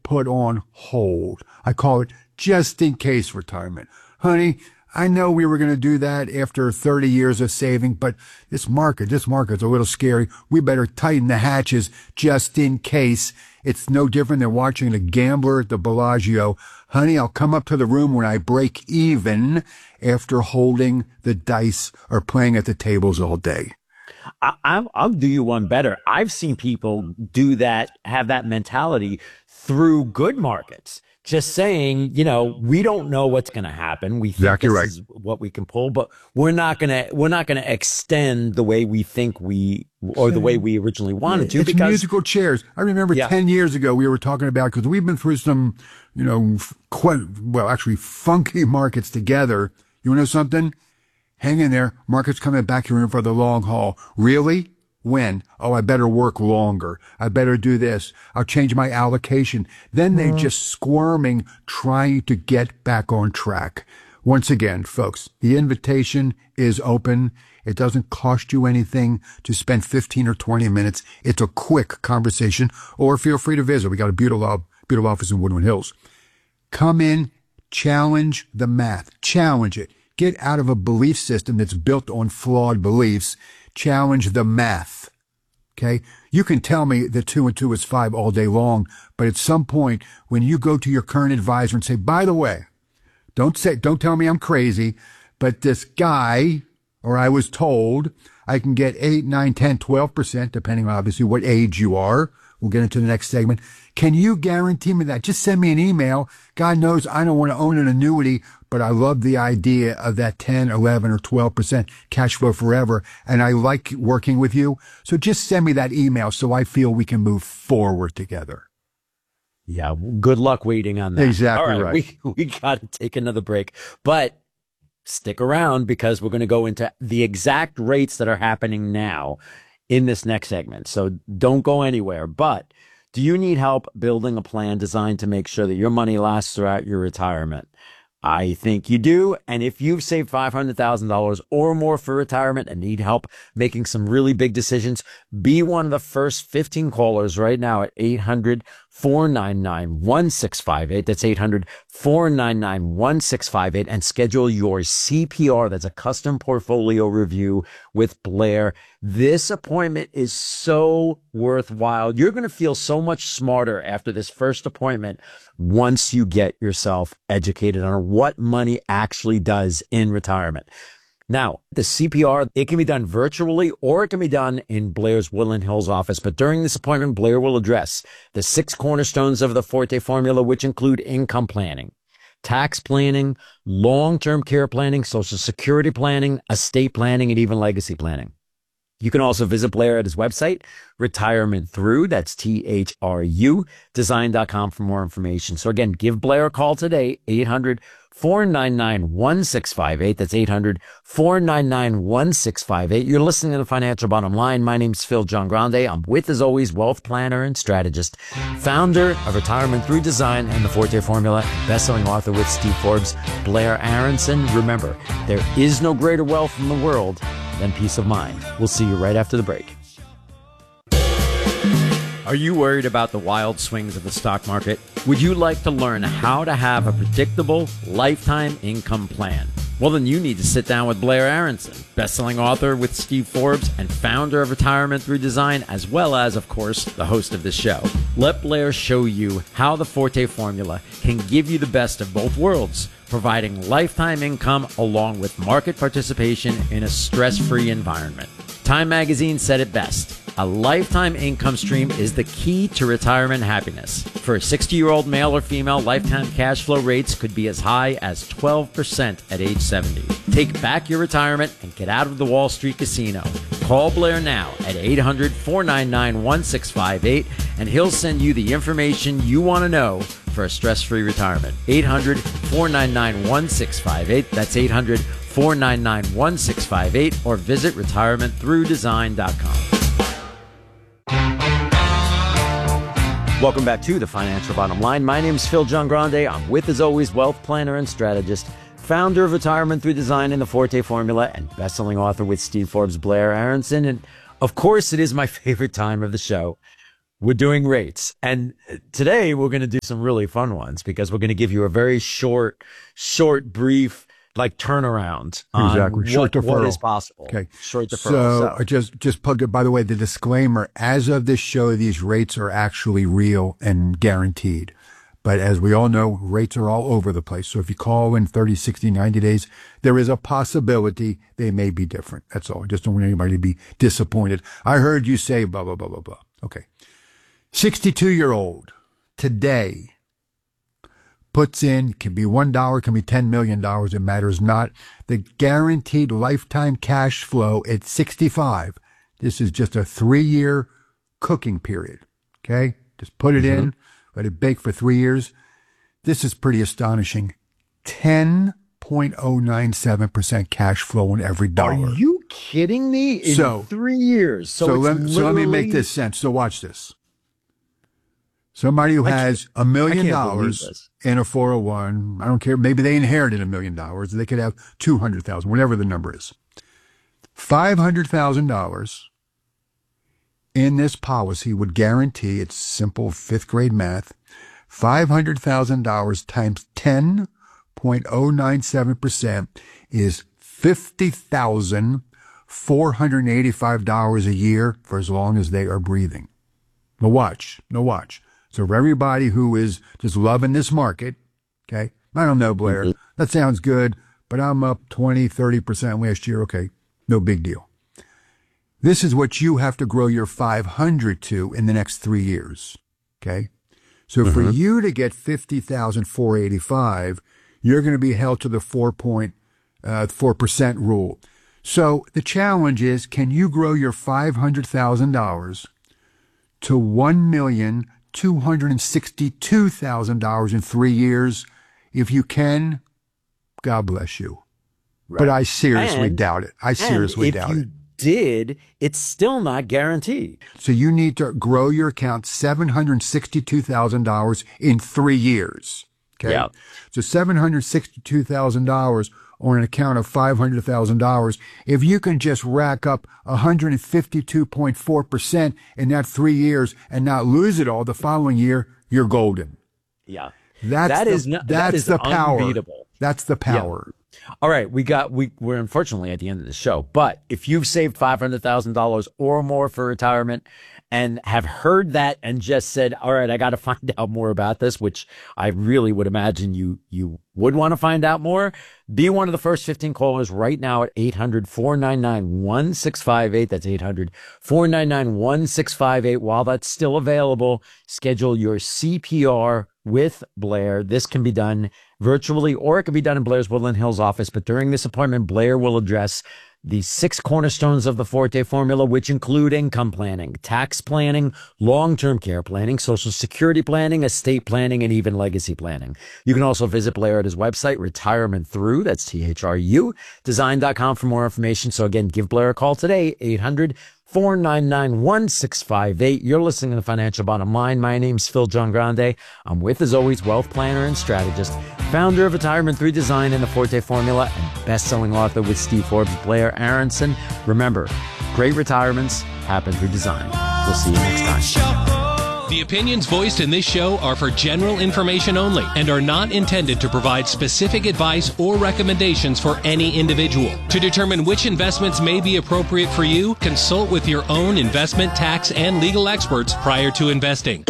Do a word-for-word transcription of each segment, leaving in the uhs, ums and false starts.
put on hold. I call it just in case retirement. Honey, I know we were going to do that after thirty years of saving, but this market, this market's a little scary. We better tighten the hatches just in case. It's no different than watching the gambler at the Bellagio. Honey, I'll come up to the room when I break even after holding the dice or playing at the tables all day. I, I'll, I'll do you one better. I've seen people do that, have that mentality through good markets. Just saying, you know, we don't know what's going to happen. We think exactly this right. is what we can pull, but we're not going to, we're not going to extend the way we think we, or the way we originally wanted to. It's because musical chairs. I remember yeah. ten years ago we were talking about, because we've been through some, you know, quite, well, actually funky markets together. You want to know something? Hang in there. Market's coming back here in for the long haul. Really? When? Oh, I better work longer. I better do this. I'll change my allocation. Then they're just squirming, trying to get back on track. Once again, folks, the invitation is open. It doesn't cost you anything to spend fifteen or twenty minutes. It's a quick conversation, or feel free to visit. We got a beautiful, beautiful office in Woodland Hills. Come in, challenge the math, challenge it. Get out of a belief system that's built on flawed beliefs. Challenge the math. Okay? You can tell me that two and two is five all day long, but at some point, when you go to your current advisor and say, by the way, don't say, don't tell me I'm crazy, but this guy, or I was told, I can get eight, nine, ten, twelve percent, depending on obviously what age you are. We'll get into the next segment. Can you guarantee me that? Just send me an email. God knows I don't want to own an annuity, but I love the idea of that ten, eleven, or twelve percent cash flow forever, and I like working with you. So just send me that email so I feel we can move forward together. Yeah, good luck waiting on that. Exactly All right. We, we got to take another break, but stick around because we're going to go into the exact rates that are happening now in this next segment. So don't go anywhere. But do you need help building a plan designed to make sure that your money lasts throughout your retirement? I think you do. And if you've saved five hundred thousand dollars or more for retirement and need help making some really big decisions, be one of the first fifteen callers right now at eight hundred, four nine nine, one six five eight. That's eight hundred, four nine nine, one six five eight, and schedule your C P R. That's a custom portfolio review with Blair. This appointment is so worthwhile. You're going to feel so much smarter after this first appointment once you get yourself educated on what money actually does in retirement. Now, the C P R, it can be done virtually or it can be done in Blair's Woodland Hills office. But during this appointment, Blair will address the six cornerstones of the Forte formula, which include income planning, tax planning, long-term care planning, Social Security planning, estate planning, and even legacy planning. You can also visit Blair at his website, Retirement Through, that's T H R U, design dot com for more information. So again, give Blair a call today, eight hundred, four nine nine, one six five eight. That's eight hundred, four nine nine, one six five eight. You're listening to the Financial Bottom Line. My name's Phil Giangrande. I'm with, as always, wealth planner and strategist, founder of Retirement Through Design and the Forte Formula, best-selling author with Steve Forbes, Blair Aronson. Remember, there is no greater wealth in the world than peace of mind. We'll see you right after the break. Are you worried about the wild swings of the stock market? Would you like to learn how to have a predictable lifetime income plan? Well, then you need to sit down with Blair Aronson, best-selling author with Steve Forbes and founder of Retirement Through Design, as well as, of course, the host of this show. Let Blair show you how the Forte formula can give you the best of both worlds, providing lifetime income along with market participation in a stress-free environment. Time magazine said it best. A lifetime income stream is the key to retirement happiness. For a sixty-year-old male or female, lifetime cash flow rates could be as high as twelve percent at age seventy. Take back your retirement and get out of the Wall Street casino. Call Blair now at eight hundred, four nine nine, one six five eight, and he'll send you the information you want to know for a stress-free retirement. eight hundred, four nine nine, one six five eight. That's eight hundred, four nine nine, one six five eight, or visit retirement through design dot com. Welcome back to the Financial Bottom Line. My name is Phil Giangrande. I'm with, as always, wealth planner and strategist, founder of Retirement Through Design and the Forte Formula, and best-selling author with Steve Forbes, Blair Aronson. And of course, it is my favorite time of the show we're doing rates. And today we're going to do some really fun ones because we're going to give you a very short, short, brief, like turnaround on exactly. Short what, deferral. what is possible. Okay. Short deferral. So, So, I just, just plug it. By the way, the disclaimer, as of this show, these rates are actually real and guaranteed. But as we all know, rates are all over the place. So if you call in thirty, sixty, ninety days, there is a possibility they may be different. That's all. I just don't want anybody to be disappointed. I heard you say blah, blah, blah, blah, blah. Okay. sixty-two-year-old today puts in, can be one dollar, can be ten million dollars. It matters not. The guaranteed lifetime cash flow at sixty-five. This is just a three-year cooking period. Okay. Just put it mm-hmm. in. Let it bake for three years. This is pretty astonishing. ten point oh nine seven percent cash flow on every dollar. Are you kidding me? In so, three years. So, so, it's let, literally... so let me make this sense. So watch this. Somebody who has a million dollars in a four oh one, I don't care, maybe they inherited a million dollars. They could have two hundred thousand, whatever the number is. five hundred thousand dollars in this policy would guarantee, it's simple fifth grade math, five hundred thousand dollars times ten point oh nine seven percent is fifty thousand four hundred eighty-five dollars a year for as long as they are breathing. No watch, no watch. So for everybody who is just loving this market, okay, I don't know, Blair, mm-hmm. that sounds good, but I'm up twenty, thirty percent last year. Okay, no big deal. This is what you have to grow your five hundred to in the next three years. Okay. So mm-hmm. for you to get fifty thousand four hundred eighty-five, you're going to be held to the four point four percent rule. So the challenge is, can you grow your five hundred thousand dollars to one million two hundred sixty-two thousand dollars in three years? If you can, God bless you. Right. But I seriously and, doubt it. I seriously doubt it. Did, it's still not guaranteed. So you need to grow your account seven hundred sixty-two thousand dollars in three years. Okay. Yeah. So seven hundred sixty-two thousand dollars on an account of five hundred thousand dollars. If you can just rack up one hundred fifty-two point four percent in that three years and not lose it all the following year, you're golden. Yeah. That's that the, is not, that's that is the power. Unbeatable. That's the power. Yeah. All right, we got we we're unfortunately at the end of the show, but if you've saved five hundred thousand dollars or more for retirement and have heard that and just said, "All right, I got to find out more about this," which I really would imagine you you would want to find out more, be one of the first fifteen callers right now at eight hundred, four nine nine, one six five eight. That's eight hundred, four nine nine, one six five eight. While that's still available, schedule your C P R with Blair. This can be done virtually, or it can be done in Blair's Woodland Hills office. But during this appointment, Blair will address the six cornerstones of the Forte formula, which include income planning, tax planning, long-term care planning, social security planning, estate planning, and even legacy planning. You can also visit Blair at his website, Retirement Through, that's T H R U, design dot com for more information. So again, give Blair a call today, eight hundred, four nine nine, one six five eight. You're listening to The Financial Bottom Line. My name's Phil John Grande. I'm with, as always, wealth planner and strategist, founder of Retirement Through Design and the Forte Formula, and best-selling author with Steve Forbes, Blair Aronson. Remember, great retirements happen through design. We'll see you next time. The opinions voiced in this show are for general information only and are not intended to provide specific advice or recommendations for any individual. To determine which investments may be appropriate for you, consult with your own investment, tax, and legal experts prior to investing.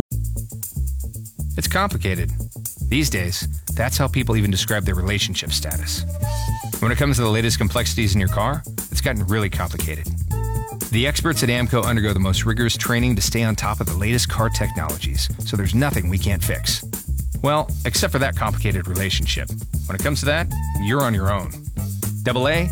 It's complicated. These days, that's how people even describe their relationship status. When it comes to the latest complexities in your car, it's gotten really complicated. The experts at AAMCO undergo the most rigorous training to stay on top of the latest car technologies, so there's nothing we can't fix. Well, except for that complicated relationship. When it comes to that, you're on your own. Double A,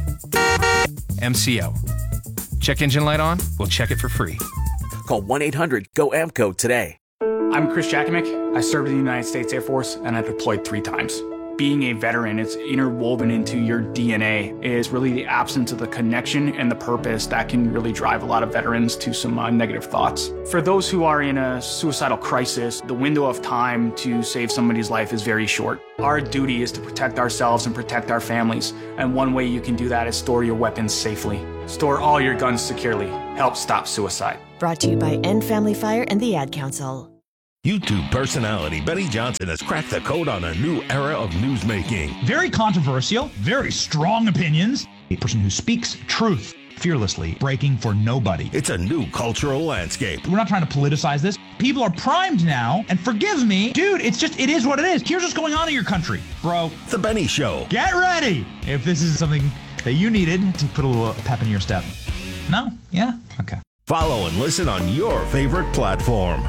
M C O. Check engine light on? We'll check it for free. Call one eight hundred G O A M C O today. I'm Chris Jakimick. I served in the United States Air Force, and I deployed three times. being a veteran, it's interwoven into your D N A, is really the absence of the connection and the purpose that can really drive a lot of veterans to some uh, negative thoughts. For those who are in a suicidal crisis, the window of time to save somebody's life is very short. Our duty is to protect ourselves and protect our families, and one way you can do that is store your weapons safely. Store all your guns securely. Help stop suicide. Brought to you by End Family Fire and the Ad Council. YouTube personality Benny Johnson has cracked the code on a new era of newsmaking. Very controversial, very strong opinions. A person who speaks truth fearlessly, breaking for nobody. It's a new cultural landscape. We're not trying to politicize this. People are primed now, and forgive me, dude, it's just, it is what it is. Here's what's going on in your country, bro. The Benny Show. Get ready if this is something that you needed to put a little pep in your step. No? Yeah? Okay. Follow and listen on your favorite platform.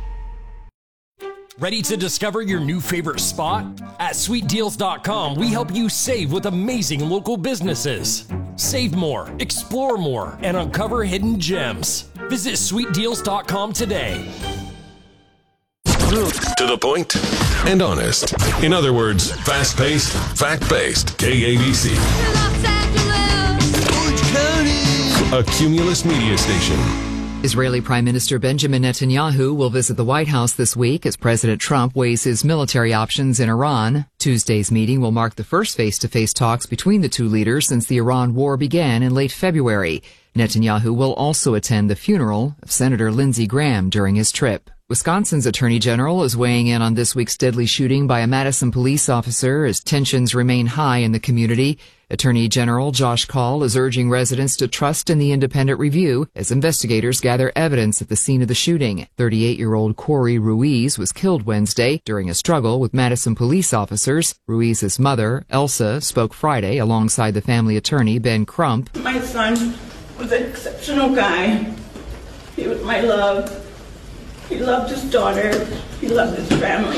Ready to discover your new favorite spot? At sweet deals dot com, we help you save with amazing local businesses. Save more, explore more, and uncover hidden gems. Visit sweet deals dot com today. To the point and honest. In other words, fast-paced, fact-based. K A B C. Los Angeles. Orange County. A Cumulus media station. Israeli Prime Minister Benjamin Netanyahu will visit the White House this week as President Trump weighs his military options in Iran. Tuesday's meeting will mark the first face-to-face talks between the two leaders since the Iran war began in late February. Netanyahu will also attend the funeral of Senator Lindsey Graham during his trip. Wisconsin's Attorney General is weighing in on this week's deadly shooting by a Madison police officer as tensions remain high in the community. Attorney General Josh Kaul is urging residents to trust in the independent review as investigators gather evidence at the scene of the shooting. thirty-eight-year-old Corey Ruiz was killed Wednesday during a struggle with Madison police officers. Ruiz's mother, Elsa, spoke Friday alongside the family attorney, Ben Crump. My son was an exceptional guy. He was my love. He loved his daughter. He loved his family.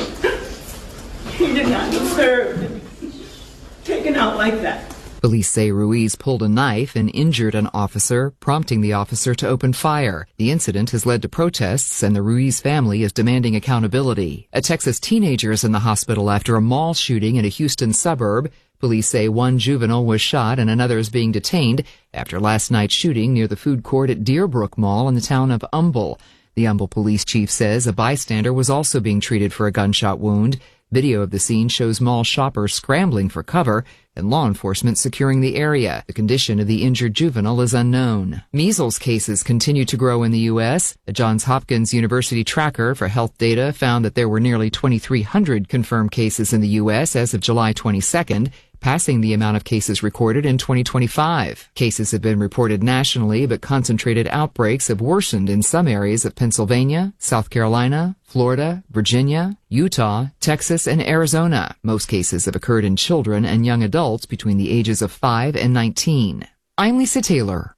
He did not deserve to be taken out like that. Police say Ruiz pulled a knife and injured an officer, prompting the officer to open fire. The incident has led to protests, and the Ruiz family is demanding accountability. A Texas teenager is in the hospital after a mall shooting in a Houston suburb. Police say one juvenile was shot and another is being detained after last night's shooting near the food court at Deerbrook Mall in the town of Humble. The Humble police chief says a bystander was also being treated for a gunshot wound. Video of the scene shows mall shoppers scrambling for cover and law enforcement securing the area. The condition of the injured juvenile is unknown. Measles cases continue to grow in the U S. A Johns Hopkins University tracker for health data found that there were nearly twenty-three hundred confirmed cases in the U S as of July twenty-second, passing the amount of cases recorded in twenty twenty-five. Cases have been reported nationally, but concentrated outbreaks have worsened in some areas of Pennsylvania, South Carolina, Florida, Virginia, Utah, Texas, and Arizona. Most cases have occurred in children and young adults between the ages of five and nineteen. I'm Lisa Taylor.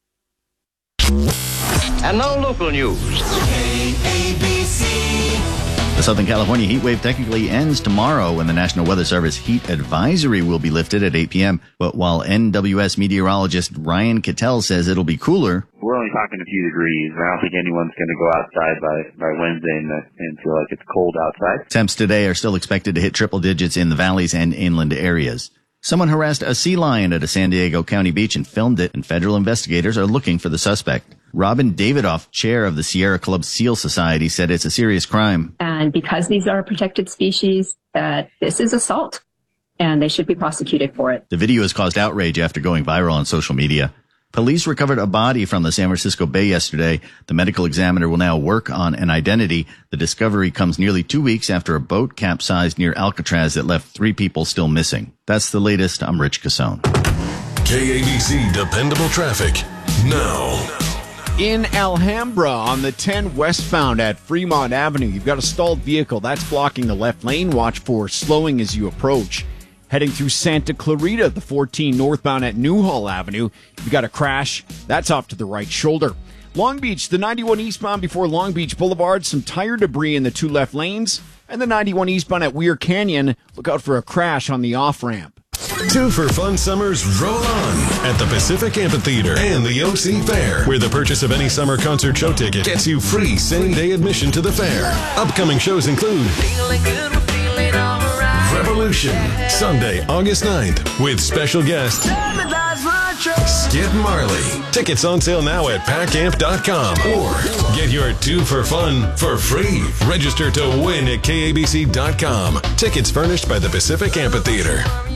And now local news. K A B C. The Southern California heat wave technically ends tomorrow when the National Weather Service heat advisory will be lifted at eight p.m. But while N W S meteorologist Ryan Cattell says it'll be cooler, we're only talking a few degrees. I don't think anyone's going to go outside by, by Wednesday and, and feel like it's cold outside. Temps today are still expected to hit triple digits in the valleys and inland areas. Someone harassed a sea lion at a San Diego County beach and filmed it, and federal investigators are looking for the suspect. Robin Davidoff, chair of the Sierra Club Seal Society, said it's a serious crime. And because these are protected species, uh, this is assault, and they should be prosecuted for it. The video has caused outrage after going viral on social media. Police recovered a body from the San Francisco Bay yesterday. The medical examiner will now work on an identity. The discovery comes nearly two weeks after a boat capsized near Alcatraz that left three people still missing. That's the latest. I'm Rich Cassone. K A B C Dependable Traffic now. In Alhambra on the ten westbound at Fremont Avenue, you've got a stalled vehicle that's blocking the left lane. Watch for slowing as you approach. Heading through Santa Clarita, the fourteen northbound at Newhall Avenue, you've got a crash. That's off to the right shoulder. Long Beach, the ninety-one eastbound before Long Beach Boulevard, some tire debris in the two left lanes. And the ninety-one eastbound at Weir Canyon, look out for a crash on the off-ramp. Two for fun summers roll on at the Pacific Amphitheater and the O C Fair, where the purchase of any summer concert show ticket gets you free same-day admission to the fair. Upcoming shows include Revolution, Revolution, Sunday, August ninth, with special guest Skid Marley. Tickets on sale now at pack amp dot com or get your two for fun for free. Register to win at K A B C dot com. Tickets furnished by the Pacific Amphitheater.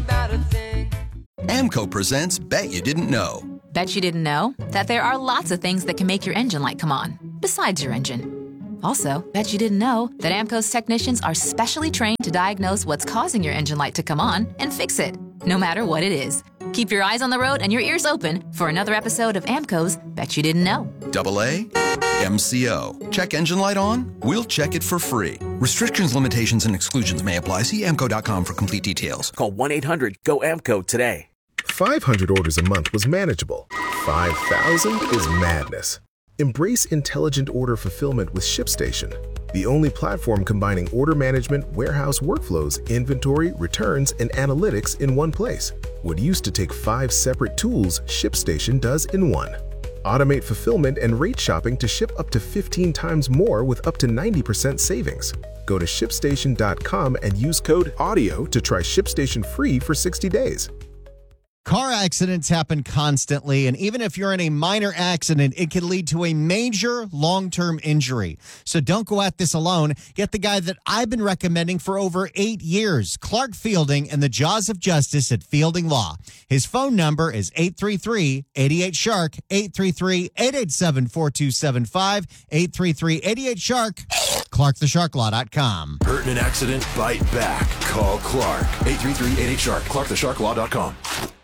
AMCO presents Bet You Didn't Know. Bet you didn't know that there are lots of things that can make your engine light come on, besides your engine. Also, bet you didn't know that AMCO's technicians are specially trained to diagnose what's causing your engine light to come on and fix it, no matter what it is. Keep your eyes on the road and your ears open for another episode of AMCO's Bet You Didn't Know. Double A, M C O. Check engine light on? We'll check it for free. Restrictions, limitations, and exclusions may apply. See amco dot com for complete details. Call one eight hundred G O A M C O today. five hundred orders a month was manageable. five thousand is madness. Embrace intelligent order fulfillment with ShipStation, the only platform combining order management, warehouse workflows, inventory, returns, and analytics in one place. What used to take five separate tools, ShipStation does in one. Automate fulfillment and rate shopping to ship up to fifteen times more with up to ninety percent savings. Go to ship station dot com and use code AUDIO to try ShipStation free for sixty days. Car accidents happen constantly, and even if you're in a minor accident, it can lead to a major long-term injury. So don't go at this alone. Get the guy that I've been recommending for over eight years, Clark Fielding, and the Jaws of Justice at Fielding Law. His phone number is eight three three, eight eight, shark, eight three three, eight eight seven, four two seven five, eight three three, eight eight, shark, clark the shark law dot com. Hurt in an accident? Bite back. Call Clark. eight three three, eight eight, shark, clark the shark law dot com.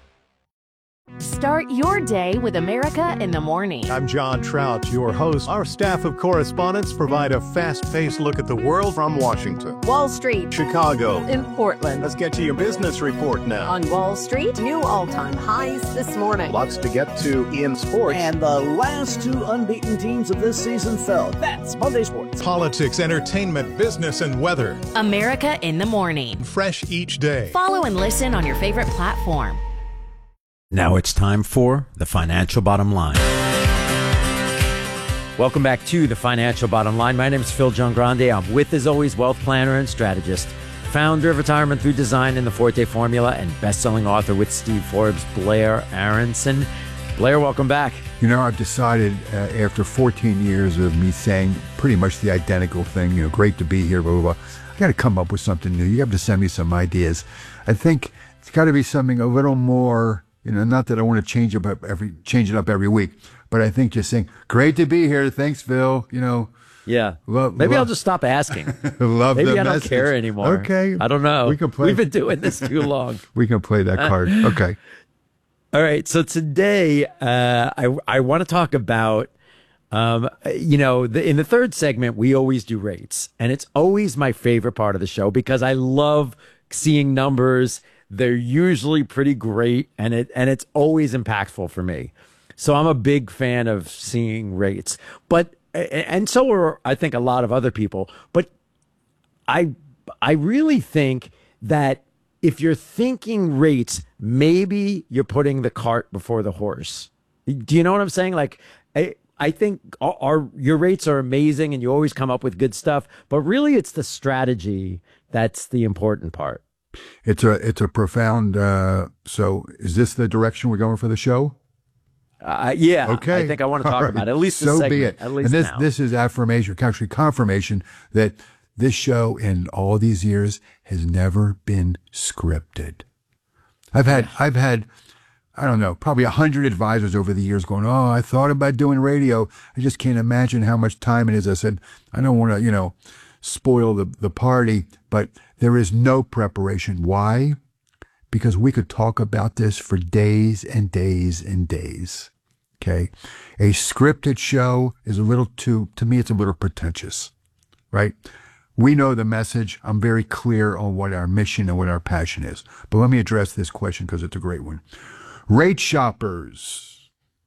Start your day with America in the Morning. I'm John Trout, your host. Our staff of correspondents provide a fast-paced look at the world from Washington, Wall Street, Chicago, in Portland. Let's get to your business report now. On Wall Street, new all-time highs this morning. Lots to get to in sports. And the last two unbeaten teams of this season fell. That's Monday Sports. Politics, entertainment, business, and weather. America in the Morning. Fresh each day. Follow and listen on your favorite platform. Now it's time for the Financial Bottom Line. Welcome back to the Financial Bottom Line. My name is Phil Giangrande. I'm with, as always, wealth planner and strategist, founder of Retirement Through Design and the Forte Formula, and best-selling author with Steve Forbes, Blair Aronson. Blair, welcome back. You know, I've decided uh, after fourteen years of me saying pretty much the identical thing, you know, great to be here, blah, blah, blah. I got to come up with something new. You have to send me some ideas. I think it's got to be something a little more... You know, not that I want to change it up every change it up every week, but I think just saying, "Great to be here, thanks, Phil." You know, yeah. Love, Maybe love, I'll just stop asking. love Maybe the I don't message. care anymore. Okay, I don't know. We can play. We've been doing this too long. We can play that card. Okay. All right. So today, uh, I I want to talk about. Um, you know, the, in the third segment, we always do rates, and it's always my favorite part of the show because I love seeing numbers. They're usually pretty great, and it and it's always impactful for me. So I'm a big fan of seeing rates, but and so are I think a lot of other people. But I I really think that if you're thinking rates, maybe you're putting the cart before the horse. Do you know what I'm saying? Like I I think our, our your rates are amazing, and you always come up with good stuff. But really, it's the strategy that's the important part. It's a it's a profound. Uh, so, is this the direction we're going for the show? Uh, yeah. Okay. I think I want to talk All about right. it. At least this so segment. be it. At least and this now. this is affirmation, actually confirmation that this show in all these years has never been scripted. I've had I've had I don't know probably a hundred advisors over the years going, oh, I thought about doing radio. I just can't imagine how much time it is. I said I don't want to you know spoil the the party, but there is no preparation. Why? Because we could talk about this for days and days and days. Okay. A scripted show is a little too, to me, it's a little pretentious, right? We know the message. I'm very clear on what our mission and what our passion is. But let me address this question because it's a great one. Rate shoppers,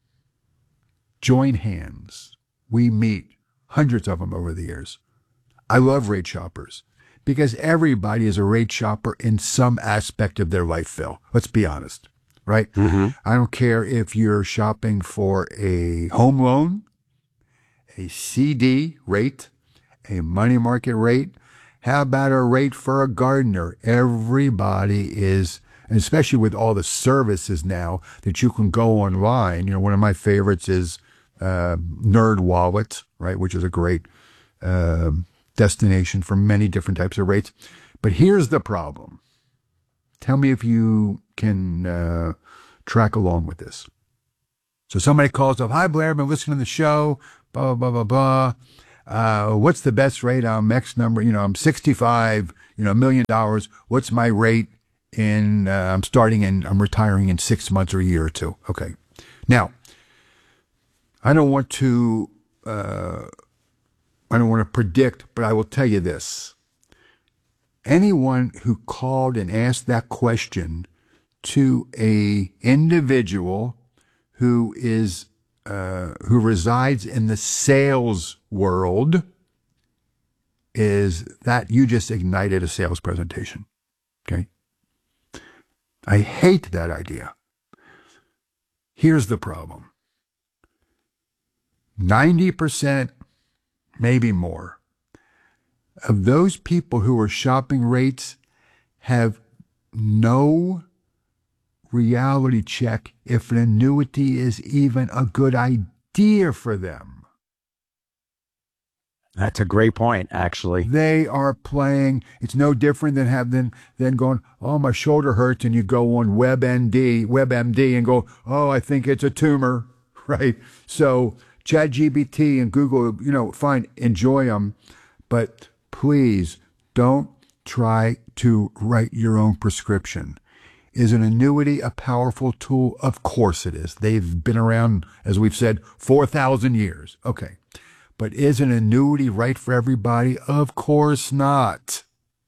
join hands. We meet hundreds of them over the years. I love rate shoppers. Because everybody is a rate shopper in some aspect of their life, Phil. Let's be honest, right? Mm-hmm. I don't care if you're shopping for a home loan, a C D rate, a money market rate. How about a rate for a gardener? Everybody is, and especially with all the services now that you can go online. You know, one of my favorites is uh, NerdWallet, right, which is a great uh, destination for many different types of rates. But here's the problem. Tell me if you can uh, track along with this. So somebody calls up, hi, Blair, I've been listening to the show, blah, blah, blah, blah, blah. Uh, what's the best rate on X number? You know, I'm sixty-five, you know, a million dollars. What's my rate in, uh, I'm starting in, I'm retiring in six months or a year or two. Okay. Now, I don't want to, uh, I don't want to predict, but I will tell you this. Anyone who called and asked that question to a individual who is Uh, who resides in the sales world, is that you just ignited a sales presentation. Okay? I hate that idea. Here's the problem. ninety percent, maybe more, of those people who are shopping rates have no reality check if an annuity is even a good idea for them. That's a great point, actually. They are playing, it's no different than have than, than going, oh, my shoulder hurts, and you go on WebMD, WebMD and go, oh, I think it's a tumor, right? So ChatGPT and Google, you know, fine, enjoy them, but please don't try to write your own prescription. Is an annuity a powerful tool? Of course it is. They've been around, as we've said, four thousand years. Okay. But is an annuity right for everybody? Of course not.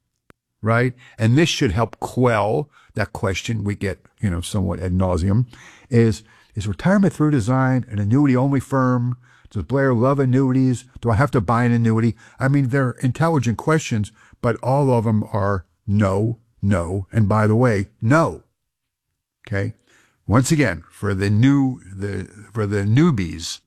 Right? And this should help quell that question we get, you know, somewhat ad nauseum. Is, is Retirement Through Design an annuity-only firm? Does Blair love annuities? Do I have to buy an annuity? I mean, they're intelligent questions, but all of them are no, no, and by the way, no. Okay? Once again, for the new the for the newbies,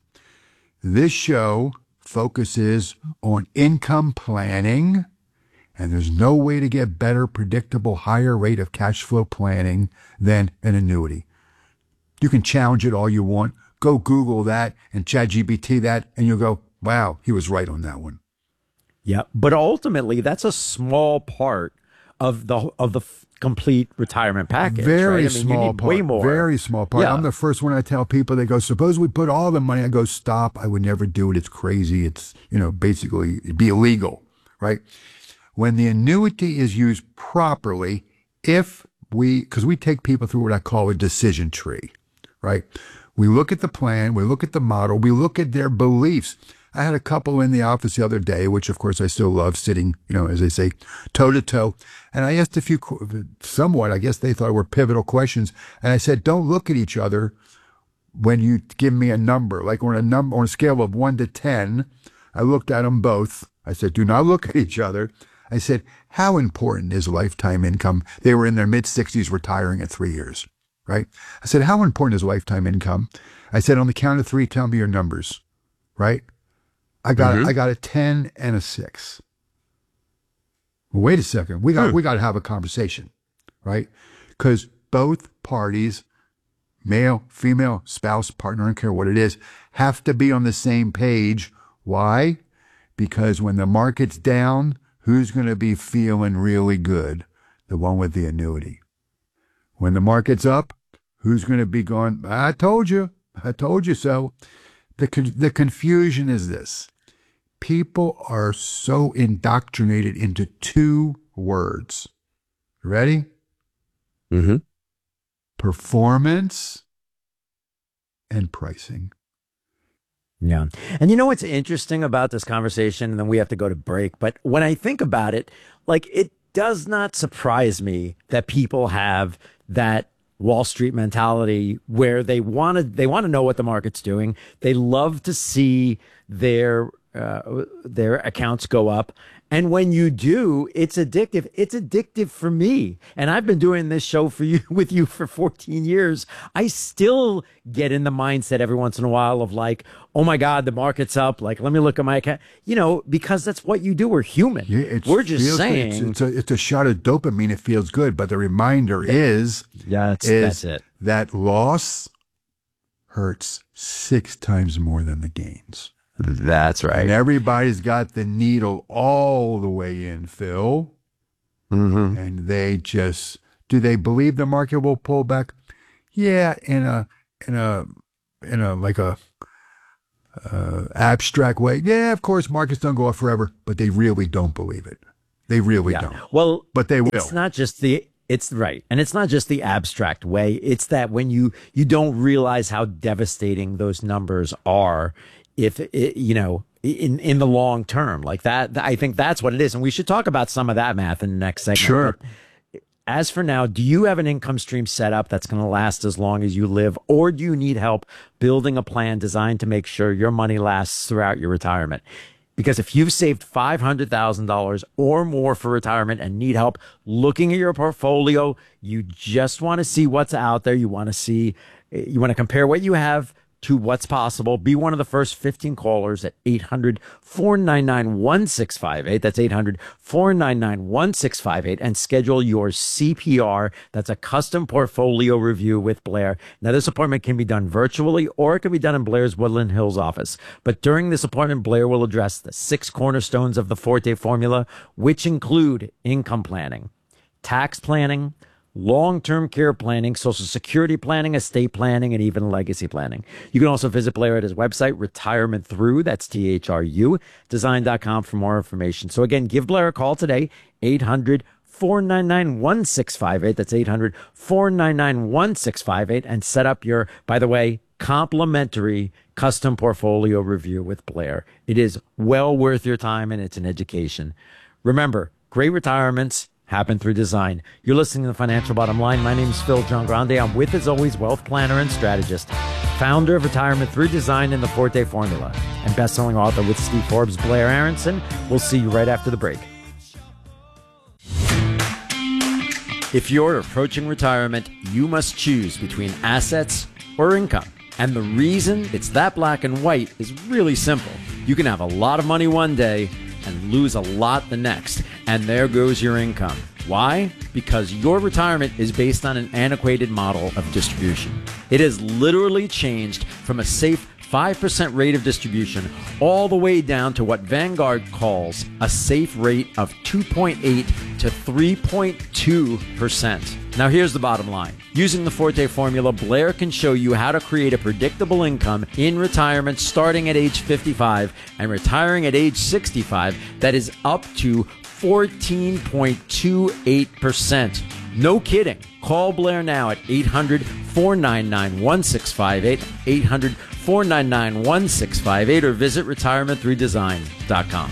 this show focuses on income planning, and there's no way to get better, predictable, higher rate of cash flow planning than an annuity. You can challenge it all you want. Go Google that and ChatGPT that, and you'll go, wow, he was right on that one. Yeah, but ultimately, that's a small part of the of the f- complete retirement package. Very right? I mean, small you need part. Way more. Very small part. Yeah. I'm the first one I tell people. They go, suppose we put all the money. I go, stop. I would never do it. It's crazy. It's, you know, basically it'd be illegal, right? When the annuity is used properly, if we, because we take people through what I call a decision tree, right? We look at the plan, we look at the model, we look at their beliefs. I had a couple in the office the other day, which of course I still love, sitting, you know, as they say, toe to toe. And I asked a few, somewhat, I guess they thought were pivotal questions. And I said, don't look at each other when you give me a number. Like on a number, on a scale of one to ten, I looked at them both. I said, do not look at each other. I said, how important is lifetime income? They were in their mid sixties, retiring at three years, right? I said, how important is lifetime income? I said, on the count of three, tell me your numbers, right? I got mm-hmm. I got a ten and a six. Well, wait a second. We got hmm. we got to have a conversation, right? Because both parties, male, female, spouse, partner, I don't care what it is, have to be on the same page. Why? Because when the market's down, who's going to be feeling really good? The one with the annuity. When the market's up, who's going to be going, I told you, I told you so. The the confusion is this. People are so indoctrinated into two words. Ready? Mm-hmm. Performance and pricing. Yeah. And you know what's interesting about this conversation, and then we have to go to break, but when I think about it, like, it does not surprise me that people have that Wall Street mentality where they want to they want to know what the market's doing. They love to see their uh, their accounts go up. And when you do, it's addictive. It's addictive for me. And I've been doing this show for you with you for fourteen years. I still get in the mindset every once in a while of like, oh my God, the market's up. Like, let me look at my account, you know, because that's what you do. We're human. Yeah, it's, We're just feels, saying. It's, it's, a, it's a shot of dopamine. It feels good. But the reminder is, yeah, that's, is that's it. that loss hurts six times more than the gains. That's right. And everybody's got the needle all the way in, Phil. Mm-hmm. And they just, do they believe the market will pull back? Yeah, in a, in a, in a, like a, uh, abstract way. Yeah, of course, markets don't go up forever, but they really don't believe it. They really Yeah. don't. Well, but they will. It's not just the, It's right. And it's not just the abstract way. It's that when you, you don't realize how devastating those numbers are, if it, you know, in, in the long term, like that, I think that's what it is. And we should talk about some of that math in the next segment. Sure. But as for now, do you have an income stream set up that's going to last as long as you live, or do you need help building a plan designed to make sure your money lasts throughout your retirement? Because if you've saved five hundred thousand dollars or more for retirement and need help looking at your portfolio, you just want to see what's out there. You want to see, you want to compare what you have to what's possible. Be one of the first fifteen callers at eight hundred, four nine nine, one six five eight. That's eight hundred, four nine nine, one six five eight, and schedule your C P R. That's a custom portfolio review with Blair. Now, this appointment can be done virtually or it can be done in Blair's Woodland Hills office. But during this appointment, Blair will address the six cornerstones of the Forte formula, which include income planning, tax planning, long-term care planning, social security planning, estate planning, and even legacy planning. You can also visit Blair at his website, Retirement Through, that's T H R U, design dot com for more information. So again, give Blair a call today, eight hundred, four nine nine, one six five eight. That's eight hundred, four nine nine, one six five eight, and set up your, by the way, complimentary custom portfolio review with Blair. It is well worth your time, and it's an education. Remember, great retirements happen through design. You're listening to The Financial Bottom Line. My name is Phil Giangrande. I'm with, as always, wealth planner and strategist, founder of Retirement Through Design and the Forte Formula, and best-selling author with Steve Forbes, Blair Aronson. We'll see you right after the break. If you're approaching retirement, you must choose between assets or income. And the reason it's that black and white is really simple. You can have a lot of money one day and lose a lot the next. And there goes your income. Why? Because your retirement is based on an antiquated model of distribution. It has literally changed from a safe five percent rate of distribution all the way down to what Vanguard calls a safe rate of two point eight to three point two percent. Now here's the bottom line. Using the Forte formula, Blair can show you how to create a predictable income in retirement starting at age fifty-five and retiring at age sixty-five that is up to fourteen point two eight percent. No kidding. Call Blair now at eight hundred, four nine nine, one six five eight, eight hundred, four nine nine, one six five eight, or visit retirement through design dot com.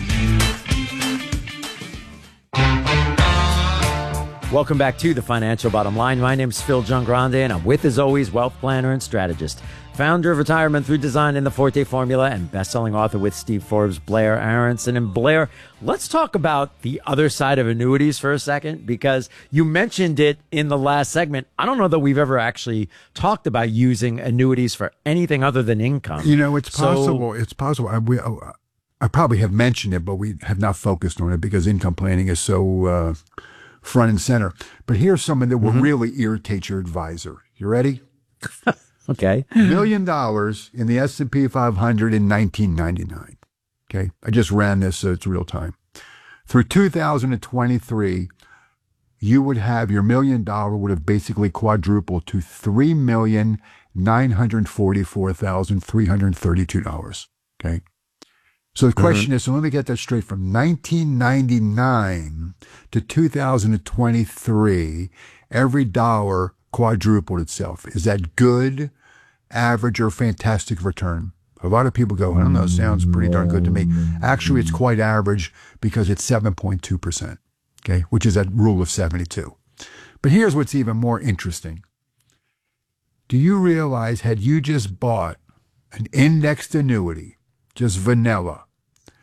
Welcome back to The Financial Bottom Line. My name is Phil Giangrande, and I'm with, as always, wealth planner and strategist, founder of Retirement Through Design and the Forte Formula, and best-selling author with Steve Forbes, Blair Aronson. And Blair, let's talk about the other side of annuities for a second, because you mentioned it in the last segment. I don't know that we've ever actually talked about using annuities for anything other than income. You know, it's So- possible. It's possible. I, we, I probably have mentioned it, but we have not focused on it because income planning is so uh, front and center. But here's something that will Mm-hmm. really irritate your advisor. You ready? Okay. Million dollars in the S and P five hundred in nineteen ninety-nine. Okay. I just ran this, so it's real time. Through two thousand twenty-three, you would have your million dollar would have basically quadrupled to three million nine hundred forty-four thousand three hundred thirty-two dollars. Okay. So the question is, so let me get that straight. From nineteen ninety-nine to two thousand twenty-three, every dollar quadrupled itself. Is that good, average, or fantastic return? A lot of people go, I don't know, sounds pretty darn good to me. Actually, it's quite average because it's seven point two percent, okay, which is that rule of seventy-two. But here's what's even more interesting. Do you realize, had you just bought an indexed annuity, just vanilla,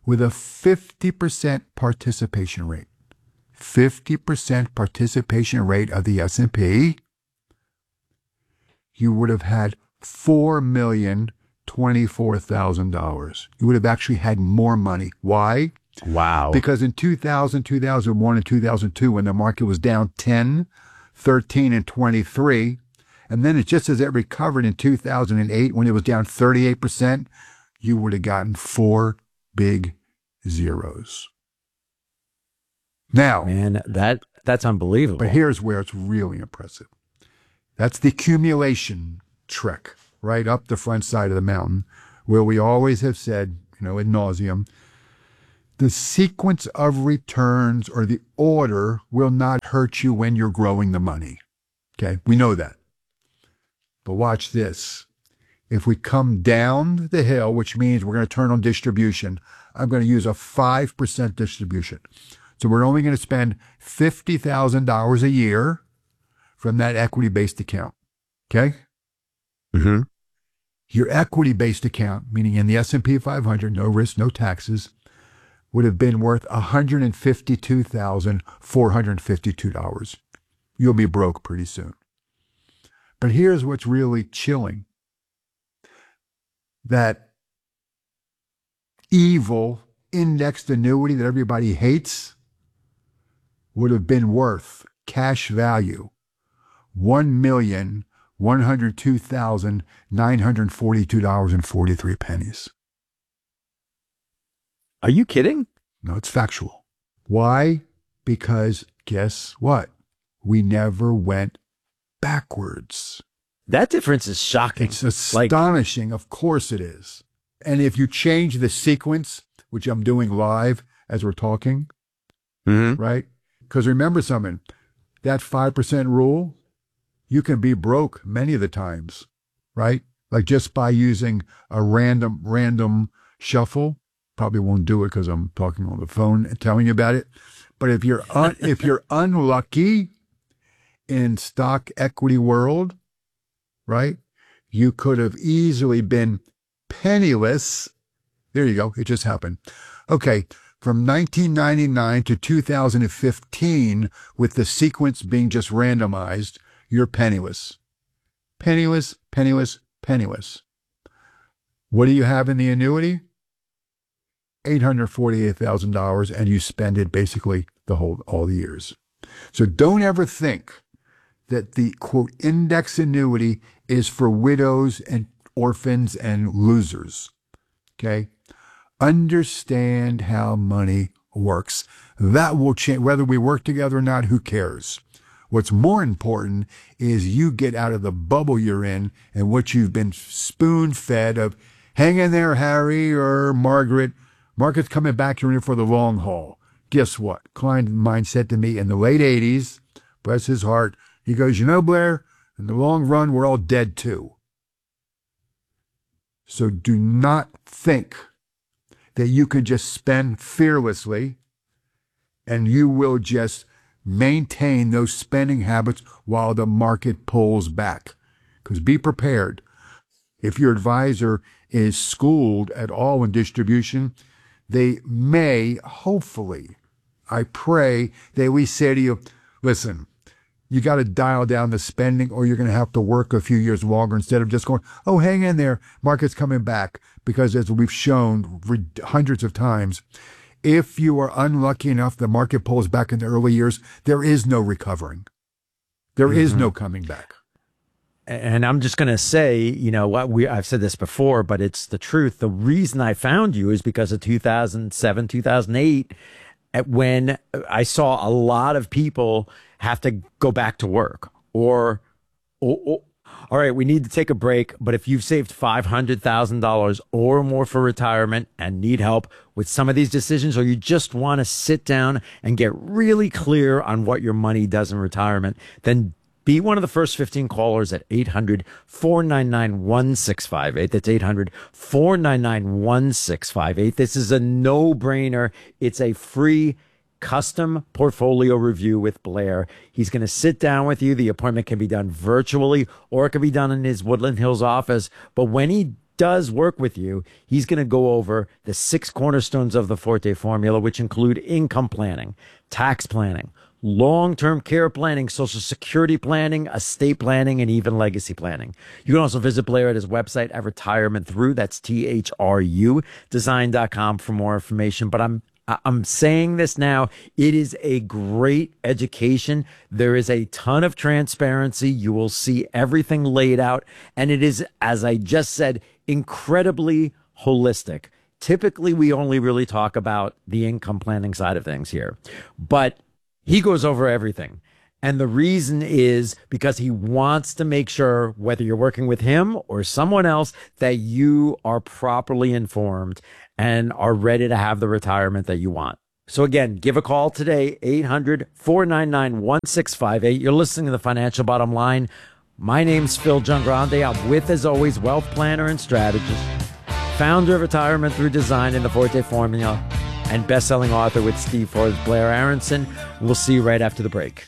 with a fifty percent participation rate. fifty percent participation rate of the S and P, you would have had four million twenty-four thousand dollars. You would have actually had more money. Why? Wow. Because in two thousand, two thousand one, and two thousand two, when the market was down ten, thirteen, and twenty-three, and then it just as it recovered in two thousand eight when it was down thirty-eight percent, you would have gotten four big zeros. Now, man, that that's unbelievable. But here's where it's really impressive. That's the accumulation trick, right up the front side of the mountain, where we always have said, you know, ad nauseum, the sequence of returns or the order will not hurt you when you're growing the money. Okay, we know that. But watch this. If we come down the hill, which means we're going to turn on distribution, I'm going to use a five percent distribution. So we're only going to spend fifty thousand dollars a year from that equity-based account. Okay? Mm-hmm. Your equity-based account, meaning in the S and P five hundred, no risk, no taxes, would have been worth one hundred fifty-two thousand four hundred fifty-two dollars. You'll be broke pretty soon. But here's what's really chilling. That evil indexed annuity that everybody hates would have been worth cash value one million one hundred two thousand nine hundred forty-two dollars and forty-three pennies. Are you kidding? No, it's factual. Why? Because guess what? We never went backwards. That difference is shocking. It's astonishing. Like, of course it is. And if you change the sequence, which I'm doing live as we're talking, mm-hmm. right? Because remember something, that five percent rule, you can be broke many of the times, right? Like just by using a random, random shuffle. Probably won't do it because I'm talking on the phone and telling you about it. But if you're un- if you're unlucky in stock equity world, right, you could have easily been penniless. There you go. It just happened. Okay. From nineteen ninety-nine to two thousand fifteen, with the sequence being just randomized, you're penniless. Penniless, penniless, penniless. What do you have in the annuity? eight hundred forty-eight thousand dollars, and you spend it basically the whole, all the years. So don't ever think that the, quote, index annuity is for widows and orphans and losers. Okay? Understand how money works. That will change. Whether we work together or not, who cares? What's more important is you get out of the bubble you're in and what you've been spoon-fed of, hang in there, Harry or Margaret. Market's coming back, you're in for the long haul. Guess what? Klein mine said to me in the late eighties, bless his heart, he goes, you know, Blair, in the long run, we're all dead too. So do not think that you can just spend fearlessly and you will just maintain those spending habits while the market pulls back. Because be prepared. If your advisor is schooled at all in distribution, they may, hopefully, I pray, they always say to you, listen, you got to dial down the spending or you're going to have to work a few years longer instead of just going, oh, hang in there, market's coming back. Because as we've shown hundreds of times, if you are unlucky enough the market pulls back in the early years, there is no recovering. There mm-hmm. is no coming back. And I'm just going to say, you know, what we I've said this before, but it's the truth. The reason I found you is because of two thousand seven, two thousand eight, when I saw a lot of people have to go back to work or, or, or all right, we need to take a break. But if you've saved five hundred thousand dollars or more for retirement and need help with some of these decisions, or you just want to sit down and get really clear on what your money does in retirement, then be one of the first fifteen callers at eight hundred, four nine nine, one six five eight. That's eight hundred, four nine nine, one six five eight. This is a no-brainer. It's a free custom portfolio review with Blair. He's going to sit down with you. The appointment can be done virtually or it can be done in his Woodland Hills office. But when he does work with you, he's going to go over the six cornerstones of the Forte formula, which include income planning, tax planning, long-term care planning, social security planning, estate planning, and even legacy planning. You can also visit Blair at his website at Retirement Through. That's T H R U design dot com for more information. But I'm I'm saying this now. It is a great education. There is a ton of transparency. You will see everything laid out. And it is, as I just said, incredibly holistic. Typically, we only really talk about the income planning side of things here. But he goes over everything. And the reason is because he wants to make sure, whether you're working with him or someone else, that you are properly informed and are ready to have the retirement that you want. So again, give a call today, eight hundred, four nine nine, one six five eight. You're listening to the Financial Bottom Line. My name's Phil Giangrande. I'm with, as always, wealth planner and strategist, founder of Retirement Through Design in the Forte Formula, and best-selling author with Steve Forbes, Blair Aronson. We'll see you right after the break.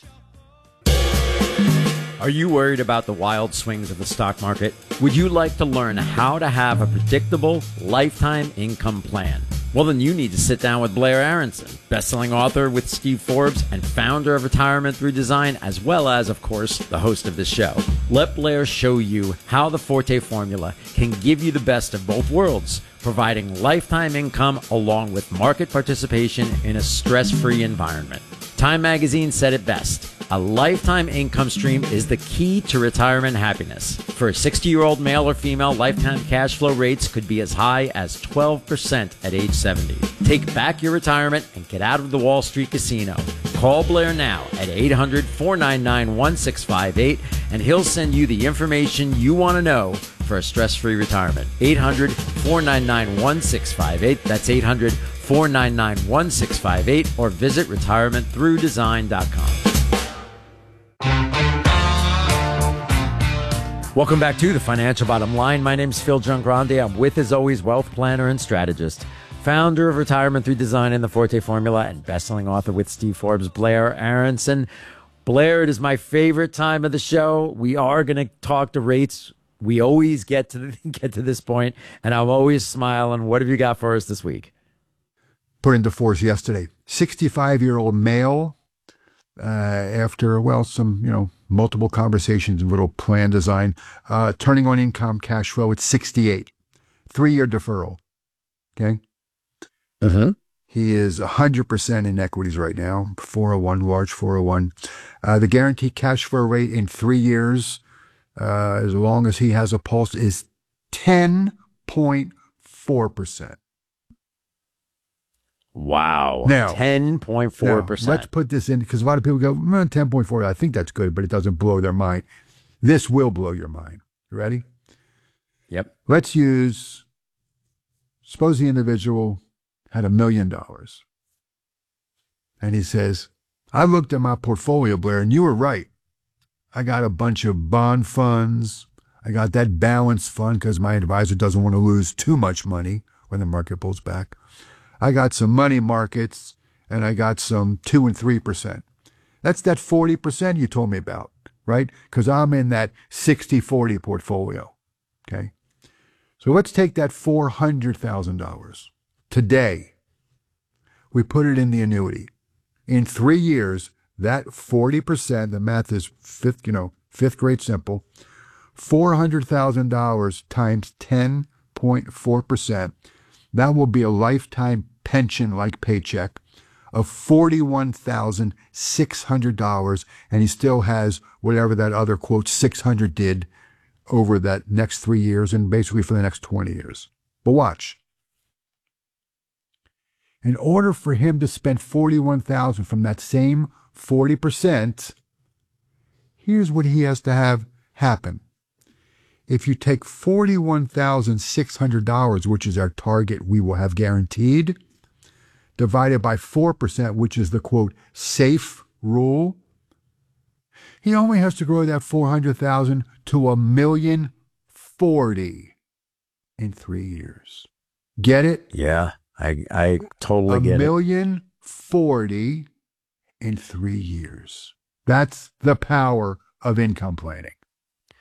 Are you worried about the wild swings of the stock market? Would you like to learn how to have a predictable lifetime income plan? Well, then you need to sit down with Blair Aronson, best-selling author with Steve Forbes and founder of Retirement Through Design, as well as, of course, the host of this show. Let Blair show you how the Forte formula can give you the best of both worlds, providing lifetime income along with market participation in a stress-free environment. Time Magazine said it best. A lifetime income stream is the key to retirement happiness. For a sixty-year-old male or female, lifetime cash flow rates could be as high as twelve percent at age seventy. Take back your retirement and get out of the Wall Street casino. Call Blair now at eight hundred, four nine nine, one six five eight, and he'll send you the information you want to know for a stress-free retirement. eight hundred, four nine nine, one six five eight. That's eight hundred, four nine nine, one six five eight, or visit retirement through design dot com. Welcome back to the Financial Bottom Line. My name is Phil Giangrande. I'm with, as always, wealth planner and strategist, founder of Retirement Through Design in the Forte Formula, and best-selling author with Steve Forbes, Blair Aronson. Blair, it is my favorite time of the show. We are going to talk to rates. We always get to the, get to this point, and I'm always smiling. What have you got for us this week? Put into force yesterday. sixty-five-year-old male, uh, after, well, some, you know, multiple conversations and little plan design, uh, turning on income cash flow at sixty-eight. Three-year deferral. Okay? Uh-huh. He is one hundred percent in equities right now, four oh one, large four oh one. Uh, the guaranteed cash flow rate in three years, uh, as long as he has a pulse, is ten point four percent. Wow. Now, ten point four percent. Now, let's put this in, because a lot of people go, mm, ten point four, I think that's good, but it doesn't blow their mind. This will blow your mind. You ready? Yep. Let's use, suppose the individual had a million dollars. And he says, I looked at my portfolio, Blair, and you were right. I got a bunch of bond funds. I got that balanced fund because my advisor doesn't want to lose too much money when the market pulls back. I got some money markets, and I got some two and three percent. That's that forty percent you told me about, right? Because I'm in that sixty forty portfolio, okay? So let's take that four hundred thousand dollars. Today, we put it in the annuity. In three years, that forty percent, the math is fifth, you know, fifth grade simple, four hundred thousand dollars times ten point four percent, that will be a lifetime pension-like paycheck of forty-one thousand six hundred dollars, and he still has whatever that other, quote, six hundred did over that next three years and basically for the next twenty years. But watch. In order for him to spend forty-one thousand dollars from that same forty percent, here's what he has to have happen. If you take forty-one thousand six hundred dollars, which is our target we will have guaranteed, divided by four percent, which is the, quote, safe rule, he only has to grow that four hundred thousand dollars to a million forty in three years. Get it? Yeah, I I totally get it. A million forty in three years. That's the power of income planning.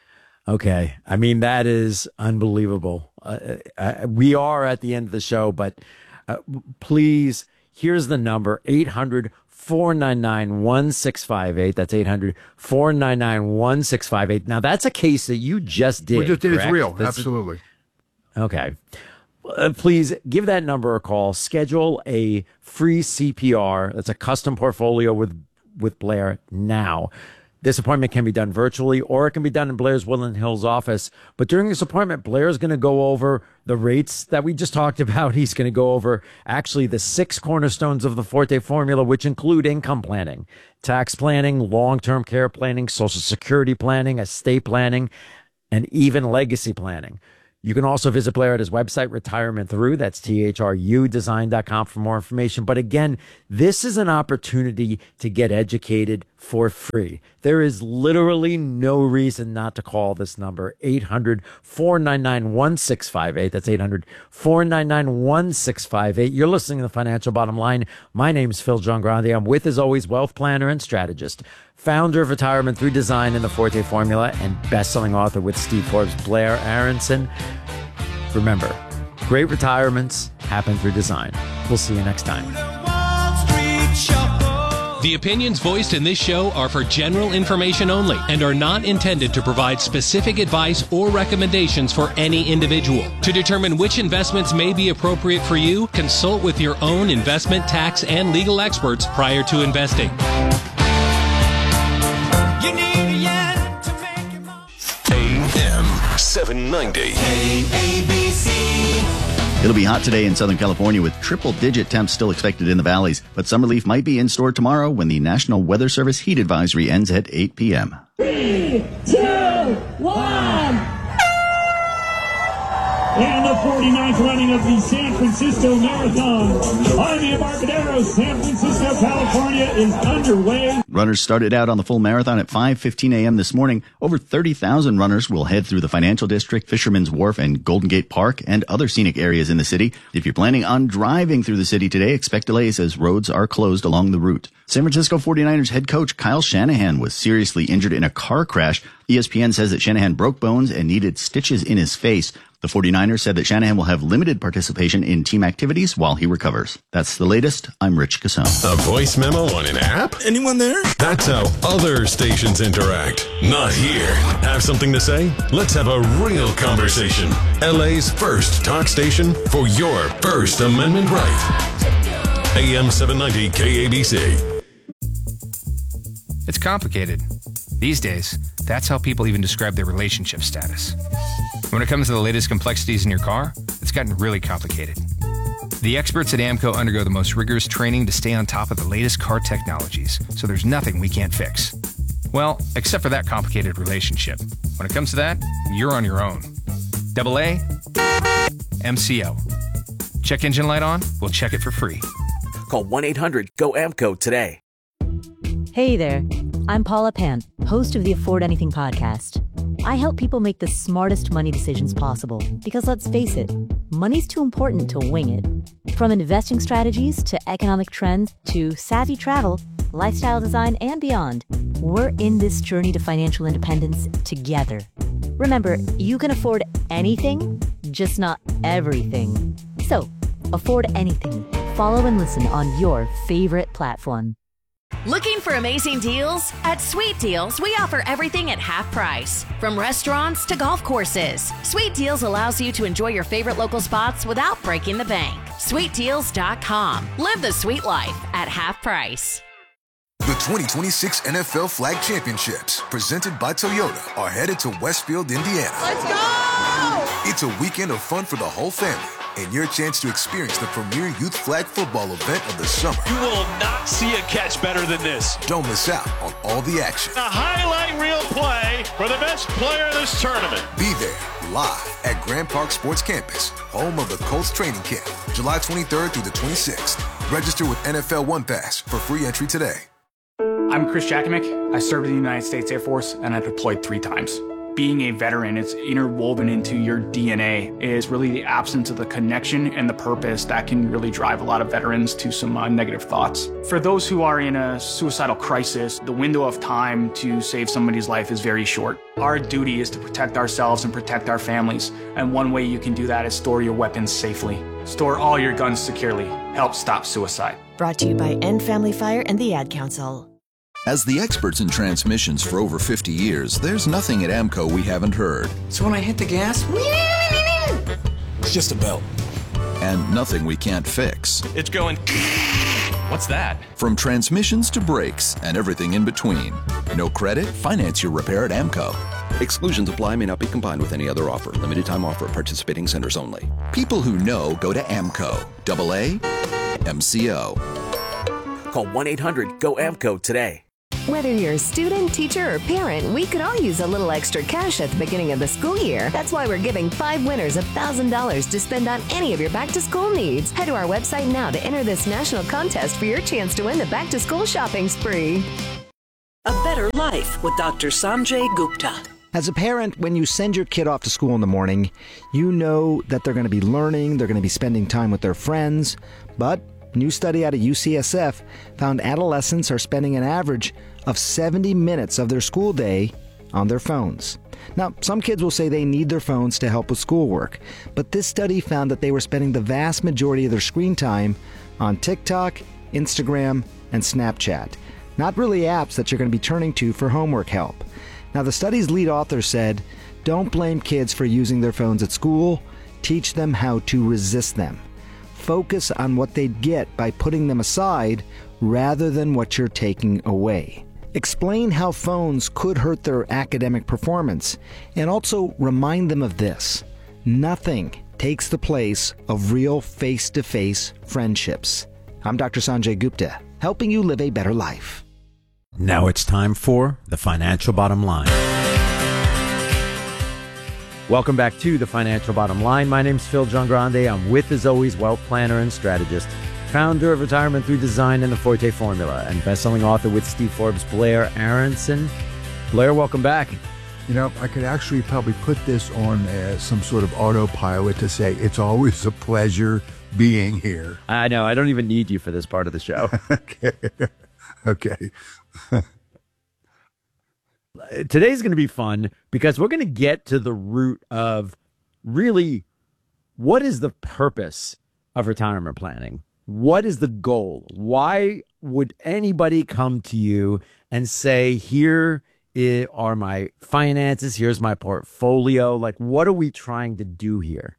Okay. I mean, that is unbelievable. Uh, uh, we are at the end of the show, but uh, please, here's the number, eight hundred, four nine nine, one six five eight. That's eight hundred, four nine nine, one six five eight. Now, that's a case that you just did. We just did. It's correct? real. That's, Absolutely. Okay. Uh, please give that number a call. Schedule a free C P R. That's a custom portfolio with, with Blair now. This appointment can be done virtually, or it can be done in Blair's Woodland Hills office. But during this appointment, Blair is going to go over the rates that we just talked about. He's going to go over actually the six cornerstones of the Forte formula, which include income planning, tax planning, long-term care planning, Social Security planning, estate planning, and even legacy planning. You can also visit Blair at his website, Retirement Through. That's T H R U design dot com for more information. But again, this is an opportunity to get educated for free. There is literally no reason not to call this number, eight hundred, four nine nine, one six five eight. That's eight hundred, four nine nine, one six five eight. You're listening to The Financial Bottom Line. My name's Phil Giangrande. I'm with, as always, wealth planner and strategist, founder of Retirement Through Design and the Forte Formula, and best-selling author with Steve Forbes, Blair Aronson. Remember, great retirements happen through design. We'll see you next time. The opinions voiced in this show are for general information only and are not intended to provide specific advice or recommendations for any individual. To determine which investments may be appropriate for you, consult with your own investment, tax, and legal experts prior to investing. A M seven ninety. A B C. It'll be hot today in Southern California with triple-digit temps still expected in the valleys, but some relief might be in store tomorrow when the National Weather Service heat advisory ends at eight p.m. Three, two, one. And the forty-ninth running of the San Francisco Marathon on the Embarcadero, San Francisco, California is underway. Runners started out on the full marathon at five fifteen a.m. this morning. Over thirty thousand runners will head through the Financial District, Fisherman's Wharf, and Golden Gate Park and other scenic areas in the city. If you're planning on driving through the city today, expect delays as roads are closed along the route. San Francisco forty-niners head coach Kyle Shanahan was seriously injured in a car crash. E S P N says that Shanahan broke bones and needed stitches in his face. The forty-niners said that Shanahan will have limited participation in team activities while he recovers. That's the latest. I'm Rich Casone. A voice memo on an app? Anyone there? That's how other stations interact. Not here. Have something to say? Let's have a real conversation. L A's first talk station for your First Amendment right. A M seven ninety K A B C. It's complicated. These days, that's how people even describe their relationship status. When it comes to the latest complexities in your car, it's gotten really complicated. The experts at AMCO undergo the most rigorous training to stay on top of the latest car technologies, so there's nothing we can't fix. Well, except for that complicated relationship. When it comes to that, you're on your own. Double A, M C O. Check engine light on? We'll check it for free. Call one eight hundred G O A M C O today. Hey there, I'm Paula Pant, host of the Afford Anything podcast. I help people make the smartest money decisions possible because, let's face it, money's too important to wing it. From investing strategies to economic trends to savvy travel, lifestyle design, and beyond, we're in this journey to financial independence together. Remember, you can afford anything, just not everything. So, afford anything. Follow and listen on your favorite platform. Looking for amazing deals? At Sweet Deals, we offer everything at half price. From restaurants to golf courses, Sweet Deals allows you to enjoy your favorite local spots without breaking the bank. Sweet Deals dot com. Live the sweet life at half price. The twenty twenty-six N F L Flag Championships, presented by Toyota, are headed to Westfield, Indiana. Let's go! It's a weekend of fun for the whole family, and your chance to experience the premier youth flag football event of the summer. You will not see a catch better than this. Don't miss out on all the action. A highlight reel play for the best player in this tournament. Be there live at Grand Park Sports Campus, home of the Colts training camp, July twenty-third through the twenty-sixth. Register with N F L One Pass for free entry today. I'm Chris Jakimick. I served in the United States Air Force, and I deployed three times. being a veteran, it's interwoven into your D N A, is really the absence of the connection and the purpose that can really drive a lot of veterans to some uh, negative thoughts. For those who are in a suicidal crisis, the window of time to save somebody's life is very short. Our duty is to protect ourselves and protect our families, and one way you can do that is store your weapons safely. Store all your guns securely. Help stop suicide. Brought to you by End Family Fire and the Ad Council. As the experts in transmissions for over fifty years, there's nothing at AMCO we haven't heard. So when I hit the gas, it's just a belt. And nothing we can't fix. It's going... What's that? From transmissions to brakes and everything in between. No credit? Finance your repair at AMCO. Exclusions apply, may not be combined with any other offer. Limited time offer at participating centers only. People who know go to AMCO. Double A M C O. Call one eight hundred G O A M C O today. Whether you're a student, teacher, or parent, we could all use a little extra cash at the beginning of the school year. That's why we're giving five winners one thousand dollars to spend on any of your back-to-school needs. Head to our website now to enter this national contest for your chance to win the back-to-school shopping spree. A Better Life with Doctor Sanjay Gupta. As a parent, when you send your kid off to school in the morning, you know that they're going to be learning, they're going to be spending time with their friends, but a new study out of U C S F found adolescents are spending an average of seventy minutes of their school day on their phones. Now, some kids will say they need their phones to help with schoolwork, but this study found that they were spending the vast majority of their screen time on TikTok, Instagram, and Snapchat. Not really apps that you're going to be turning to for homework help. Now, the study's lead author said, don't blame kids for using their phones at school, teach them how to resist them. Focus on what they'd get by putting them aside rather than what you're taking away. Explain how phones could hurt their academic performance, and also remind them of this: nothing takes the place of real face-to-face friendships. I'm Doctor Sanjay Gupta, helping you live a better life. Now it's time for the Financial Bottom Line. Welcome back to the Financial Bottom Line. My name's Phil Giangrande. I'm with, as always, wealth planner and strategist, founder of Retirement Through Design and the Forte Formula, and best-selling author with Steve Forbes, Blair Aronson. Blair, welcome back. You know, I could actually probably put this on uh, some sort of autopilot to say it's always a pleasure being here. I know. I don't even need you for this part of the show. Okay. Okay. Today's going to be fun because we're going to get to the root of really what is the purpose of retirement planning? What is the goal? Why would anybody come to you and say, here are my finances, here's my portfolio? Like, what are we trying to do here?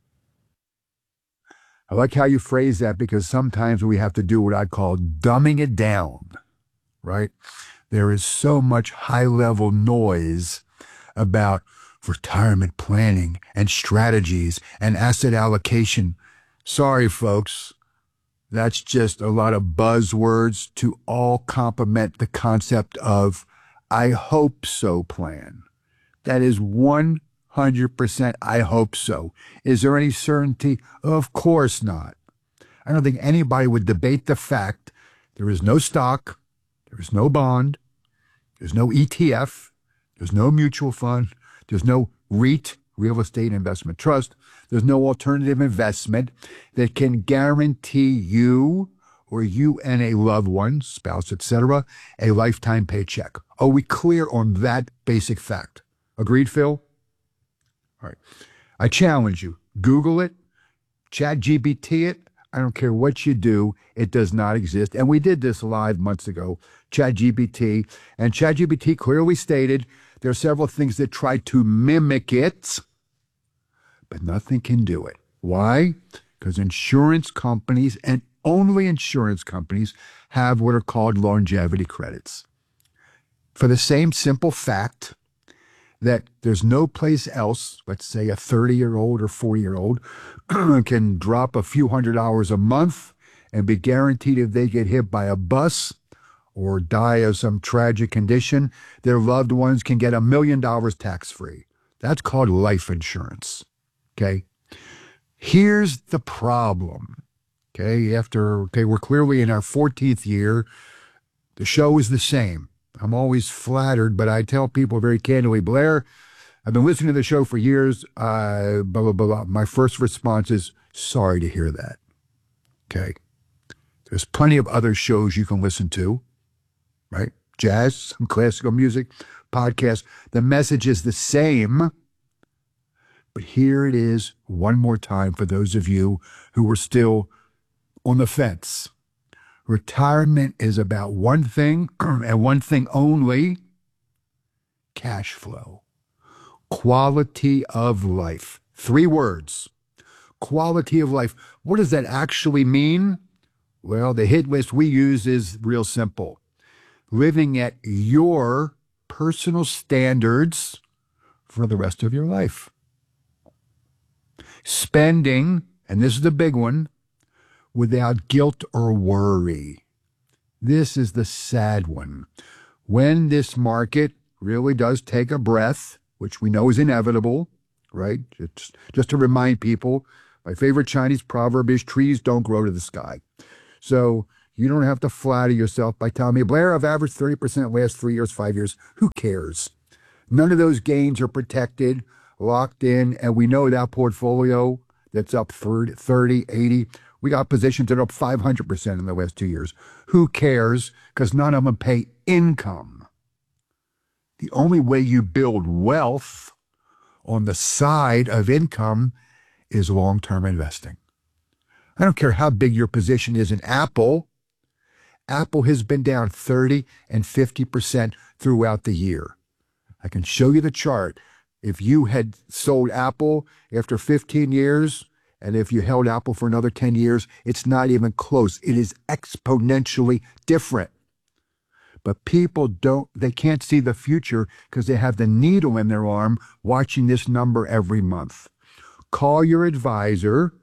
I like how you phrase that, because sometimes we have to do what I call dumbing it down, right? There is so much high-level noise about retirement planning and strategies and asset allocation. Sorry, folks. That's just a lot of buzzwords to all complement the concept of I hope so plan. That is one hundred percent I hope so. Is there any certainty? Of course not. I don't think anybody would debate the fact there is no stock, there is no bond, there's no E T F, there's no mutual fund, there's no REIT, real estate investment trust, there's no alternative investment that can guarantee you or you and a loved one, spouse, et cetera, a lifetime paycheck. Are we clear on that basic fact? Agreed, Phil? All right. I challenge you. Google it, Chat G P T it. I don't care what you do. It does not exist. And we did this live months ago, Chat G P T. And Chat G P T clearly stated there are several things that try to mimic it, but nothing can do it. Why? Because insurance companies, and only insurance companies, have what are called longevity credits. For the same simple fact that there's no place else, let's say a thirty-year-old or forty-year-old, can drop a few hundred dollars a month and be guaranteed if they get hit by a bus or die of some tragic condition, their loved ones can get a million dollars tax-free. That's called life insurance, okay? Here's the problem, okay? After, okay, we're clearly in our fourteenth year. The show is the same. I'm always flattered, but I tell people very candidly, Blair, I've been listening to the show for years. Uh, blah, blah, blah, blah. My first response is, sorry to hear that. Okay. There's plenty of other shows you can listen to, right? Jazz, some classical music, podcasts. The message is the same. But here it is one more time for those of you who are still on the fence. Retirement is about one thing and one thing only, cash flow. Quality of life. Three words. Quality of life. What does that actually mean? Well, the hit list we use is real simple. Living at your personal standards for the rest of your life. Spending, and this is the big one, without guilt or worry. This is the sad one. When this market really does take a breath, which we know is inevitable, right? It's just to remind people, my favorite Chinese proverb is trees don't grow to the sky. So you don't have to flatter yourself by telling me, Blair, I've averaged thirty percent last three years, five years. Who cares? None of those gains are protected, locked in, and we know that portfolio that's up thirty, eighty. We got positions that are up five hundred percent in the last two years. Who cares? Because none of them pay income. The only way you build wealth on the side of income is long-term investing. I don't care how big your position is in Apple. Apple has been down thirty and fifty percent throughout the year. I can show you the chart. If you had sold Apple after fifteen years, and if you held Apple for another ten years, it's not even close. It is exponentially different. But people don't, they can't see the future because they have the needle in their arm watching this number every month. Call your advisor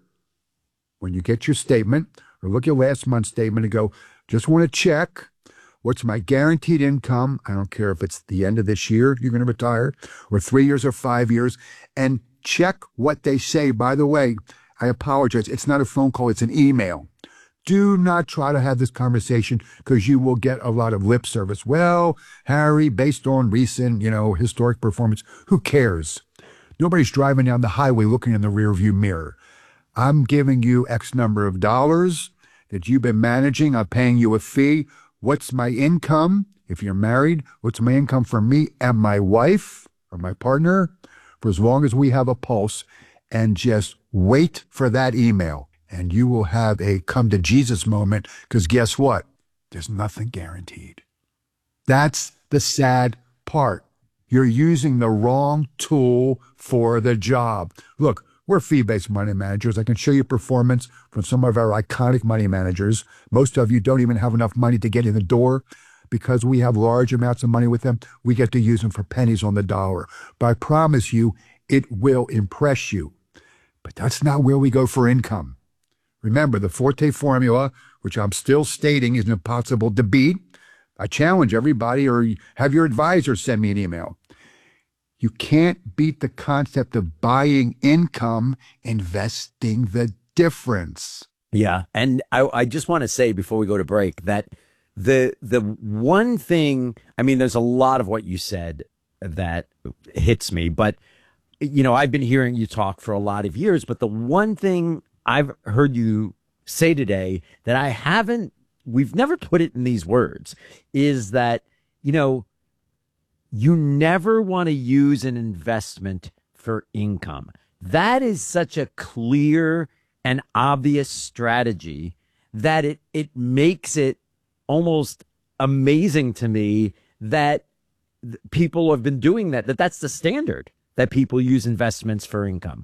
when you get your statement, or look at last month's statement and go, just want to check, what's my guaranteed income? I don't care if it's the end of this year you're going to retire, or three years or five years, and check what they say. By the way, I apologize. It's not a phone call. It's an email. Do not try to have this conversation because you will get a lot of lip service. Well, Harry, based on recent, you know, historic performance, who cares? Nobody's driving down the highway looking in the rearview mirror. I'm giving you X number of dollars that you've been managing. I'm paying you a fee. What's my income? If you're married, what's my income for me and my wife or my partner for as long as we have a pulse? And just wait for that email and you will have a come to Jesus moment, because guess what? There's nothing guaranteed. That's the sad part. You're using the wrong tool for the job. Look, we're fee-based money managers. I can show you performance from some of our iconic money managers. Most of you don't even have enough money to get in the door. Because we have large amounts of money with them, we get to use them for pennies on the dollar. But I promise you, it will impress you. But that's not where we go for income. Remember, the Forte formula, which I'm still stating is impossible to beat. I challenge everybody, or have your advisor send me an email. You can't beat the concept of buying income, investing the difference. Yeah. And I, I just want to say before we go to break that the the one thing, I mean, there's a lot of what you said that hits me, but, you know, I've been hearing you talk for a lot of years, but the one thing I've heard you say today that I haven't, we've never put it in these words, is that, you know, you never want to use an investment for income. That is such a clear and obvious strategy that it it makes it almost amazing to me that people have been doing that, that that's the standard, that people use investments for income.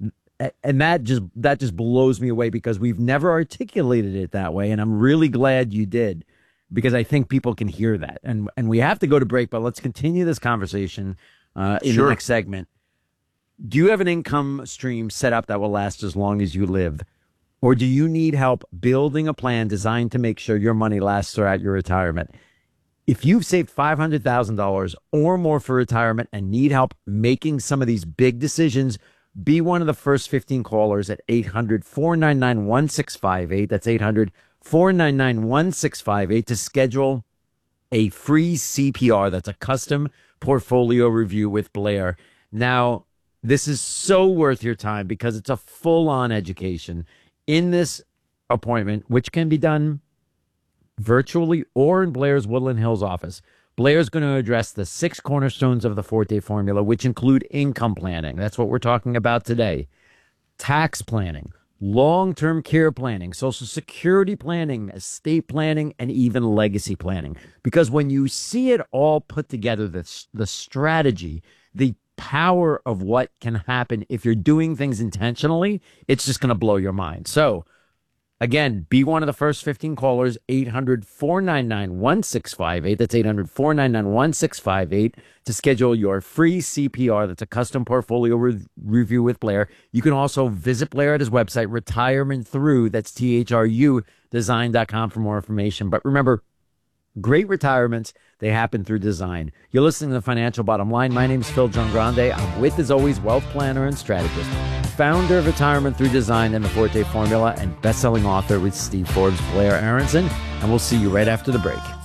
And that just that just blows me away because we've never articulated it that way. And I'm really glad you did, because I think people can hear that. And and we have to go to break, but let's continue this conversation uh, in Sure. the next segment. Do you have an income stream set up that will last as long as you live? Or do you need help building a plan designed to make sure your money lasts throughout your retirement? If you've saved five hundred thousand dollars or more for retirement and need help making some of these big decisions, be one of the first fifteen callers at eight hundred, four nine nine, one six five eight. That's eight hundred, four nine nine, one six five eight to schedule a free C P R. That's a custom portfolio review with Blair. Now, this is so worth your time because it's a full-on education in this appointment, which can be done virtually or in Blair's Woodland Hills office. Blair's going to address the six cornerstones of the Forte formula, which include income planning. That's what we're talking about today. Tax planning, long-term care planning, Social Security planning, estate planning, and even legacy planning. Because when you see it all put together, the, the strategy, the power of what can happen if you're doing things intentionally, it's just going to blow your mind. So, again, be one of the first fifteen callers, eight hundred, four nine nine, one six five eight. That's eight hundred, four nine nine, one six five eight to schedule your free C P R. That's a custom portfolio re- review with Blair. You can also visit Blair at his website, Retirement Through, that's T H R U, design dot com for more information. But remember, great retirements, they happen through design. You're listening to The Financial Bottom Line. My name is Phil Giangrande. I'm with, as always, wealth planner and strategist, founder of Retirement Through Design and the Forte Formula, and best-selling author with Steve Forbes, Blair Aronson. And we'll see you right after the break.